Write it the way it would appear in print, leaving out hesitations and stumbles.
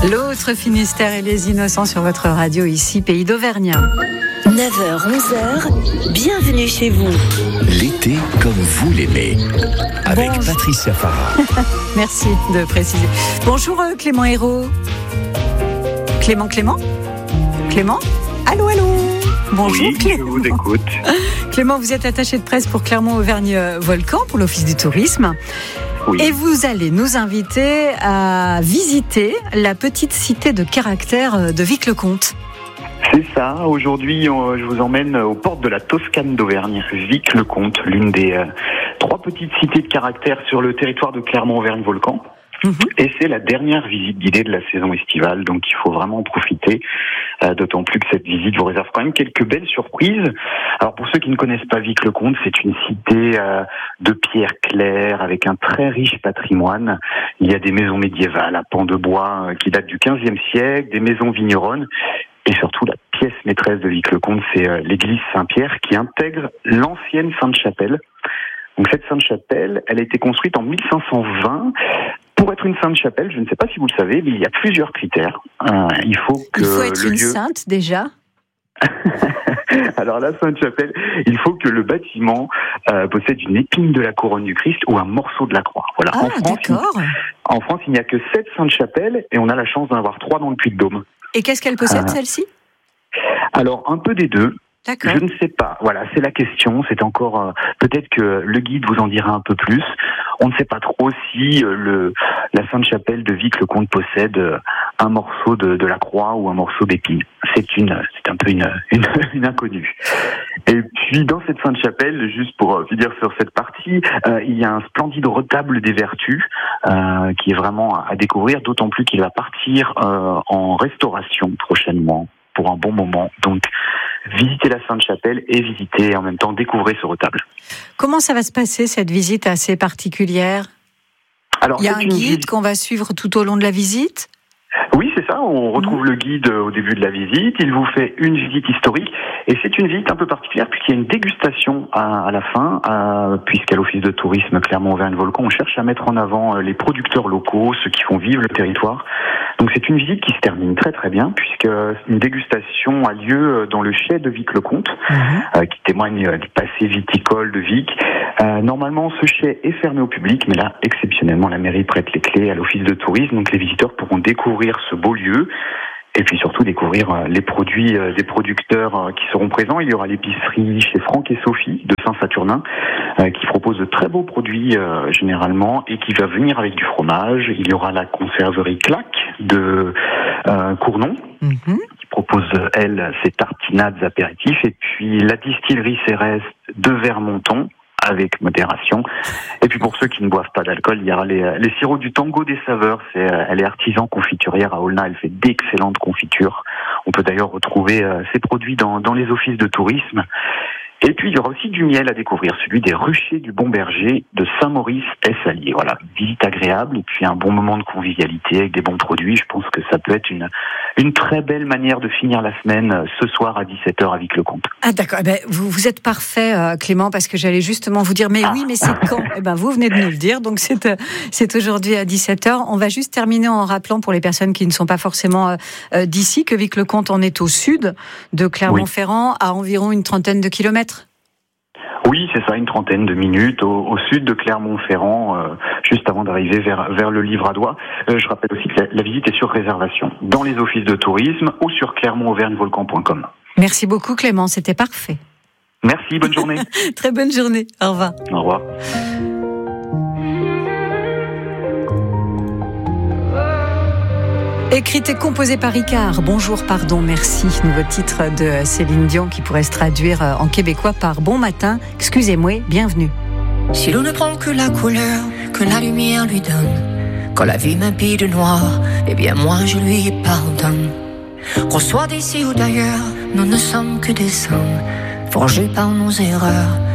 L'autre Finistère et les Innocents sur votre radio ici, Pays d'Auvergne. 9h-11h, bienvenue chez vous. L'été comme vous l'aimez, avec Bonjour. Patricia Farah. Merci de préciser. Bonjour Clément Hérault. Clément Allô Bonjour Oui, Clément. je vous écoute. Clément, vous êtes attaché de presse pour Clermont-Auvergne-Volcan pour l'Office du tourisme. Oui. Et vous allez nous inviter à visiter la petite cité de caractère de Vic-le-Comte. C'est ça. Aujourd'hui, je vous emmène aux portes de la Toscane d'Auvergne, Vic-le-Comte, l'une des 3 petites cités de caractère sur le territoire de Clermont-Auvergne-Volcan. Et c'est la dernière visite guidée de la saison estivale, donc il faut vraiment en profiter, d'autant plus que cette visite vous réserve quand même quelques belles surprises. Alors pour ceux qui ne connaissent pas Vic-le-Comte, c'est une cité de pierre claire avec un très riche patrimoine. Il y a des maisons médiévales à pans de bois qui datent du XVe siècle, des maisons vigneronnes, et surtout la pièce maîtresse de Vic-le-Comte, c'est l'église Saint-Pierre qui intègre l'ancienne Sainte-Chapelle. Donc cette Sainte-Chapelle, elle a été construite en 1520. Pour être une Sainte-Chapelle, je ne sais pas si vous le savez, mais il y a plusieurs critères. Il faut être une sainte déjà. Alors la Sainte-Chapelle, il faut que le bâtiment possède une épine de la couronne du Christ ou un morceau de la croix. Voilà. En France, il n'y a que 7 Sainte-Chapelles et on a la chance d'en avoir 3 dans le Puy-de-Dôme. Et qu'est-ce qu'elle possède, celle-ci ? Alors, un peu des deux. D'accord. Je ne sais pas. Voilà, c'est la question. C'est encore peut-être que le guide vous en dira un peu plus. On ne sait pas trop si la Sainte-Chapelle de Vic-le-Comte possède un morceau de la croix ou un morceau d'épine. C'est un peu une inconnue. Et puis dans cette Sainte-Chapelle, juste pour finir sur cette partie, il y a un splendide retable des Vertus qui est vraiment à découvrir. D'autant plus qu'il va partir en restauration prochainement pour un bon moment. Donc, visiter la Sainte-Chapelle et visiter en même temps découvrir ce retable. Comment ça va se passer, cette visite assez particulière ? Alors, il y a un guide qu'on va suivre tout au long de la visite ? Oui, c'est ça. On retrouve le guide au début de la visite. Il vous fait une visite historique. Et c'est une visite un peu particulière puisqu'il y a une dégustation à la fin, puisqu'à l'Office de tourisme Clermont-Auvergne-Volcan, on cherche à mettre en avant les producteurs locaux, ceux qui font vivre le territoire. Donc c'est une visite qui se termine très très bien puisque une dégustation a lieu dans le chai de Vic-le-Comte, qui témoigne du passé viticole de Vic. Normalement, ce chai est fermé au public, mais là, exceptionnellement, la mairie prête les clés à l'Office de tourisme, donc les visiteurs pourront découvrir ce beau lieu. Et puis surtout découvrir les produits des producteurs qui seront présents. Il y aura l'épicerie chez Franck et Sophie de Saint-Saturnin qui propose de très beaux produits généralement et qui va venir avec du fromage. Il y aura la conserverie Clac de Cournon qui propose, elle, ses tartinades apéritifs. Et puis la distillerie Cérès de Vermonton avec modération. Et puis pour ceux qui ne boivent pas d'alcool, il y aura les sirops du Tango des saveurs. Elle est artisan confiturière à Aulnat, elle fait d'excellentes confitures. On peut d'ailleurs retrouver ces produits dans les offices de tourisme. Et puis il y aura aussi du miel à découvrir, celui des ruchers du Bon Berger de Saint-Maurice-et-Salier. Voilà, visite agréable et puis un bon moment de convivialité avec des bons produits. Je pense que ça peut être une très belle manière de finir la semaine ce soir à 17h à Vic-le-Comte. Ah d'accord, vous êtes parfait Clément, parce que j'allais justement vous dire, mais oui, mais c'est quand ? Vous venez de nous le dire, donc c'est aujourd'hui à 17h. On va juste terminer en rappelant pour les personnes qui ne sont pas forcément d'ici que Vic-le-Comte en est au sud de Clermont-Ferrand, à environ une 30aine de kilomètres. Oui, c'est ça, une 30aine de minutes au sud de Clermont-Ferrand, juste avant d'arriver vers le Livradois. Je rappelle aussi que la visite est sur réservation dans les offices de tourisme ou sur clermont-auvergne-volcan.com. Merci beaucoup Clément, c'était parfait. Merci, bonne journée. Très bonne journée, au revoir. Au revoir. Écrite et composée par Ricard. Bonjour, pardon, merci. Nouveau titre de Céline Dion qui pourrait se traduire en québécois par bon matin, excusez-moi, bienvenue. Si l'on ne prend que la couleur que la lumière lui donne, quand la vie m'habille de noir, eh bien moi je lui pardonne. Qu'on soit d'ici ou d'ailleurs, nous ne sommes que des hommes, forgés par nos erreurs.